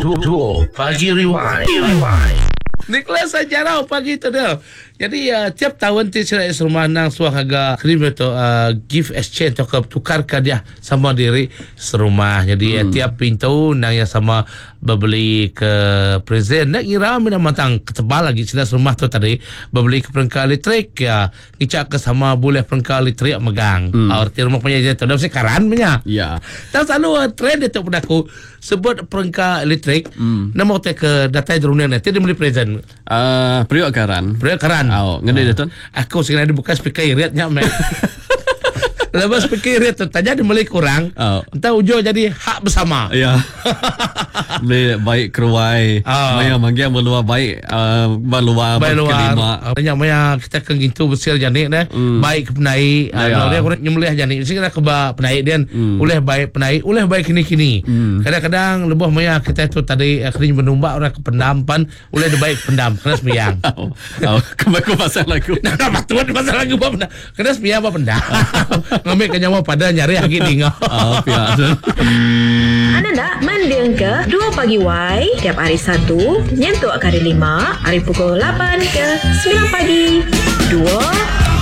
Duo Pagi Rewind. Nicholas sejarah pagi tu dia. Jadi tiap tahun saya rumah nang suah agak krim tu gift exchange atau tukarkan dia sama diri serumah. Jadi tiap pintu nang yang sama berbeli ke present nak kira mina matang ketebal lagi sudah rumah tu tadi berbeli ke perangkat elektrik ya ngicak ke sama boleh perangkat elektrik megang. Arti rumah punya je tu dah sekaran punya. Ya. Tak selalu trend itu pada aku sebut perangkat elektrik nama hotel ke data drone nanti dia beli present. Periuk karan. Oh, ngene dia tu. Aku sekarang ada buka speaker iritnya mek. Lepas speaker irit tu tanya dia mulai kurang. Entah ujung jadi hak bersama. Ya. Boleh baik keruai. Maya manggil meluar baik meluar kelima. Tanya maya kita ke gitu besar janik dah. Baik ke penai. Dia kurang nyembelih janik. Sekarang ke penai dia oleh baik penai, oleh baik kini-kini. Kadang-kadang lebih maya kita tu tadi akhirnya menumbak orang ke pendampan, oleh dia baik pendam kena sembiang. Kembali pasal lagu. Nah, betul pasal lagu apa pendam. Kena sembiang apa pendam. Ngambil ke nyawa pada nyari lagi tinggal. Anda nak mendengar ke 2 Pagi Y tiap hari Sabtu nyentuh hari 5 hari pukul 8 ke 9 pagi 2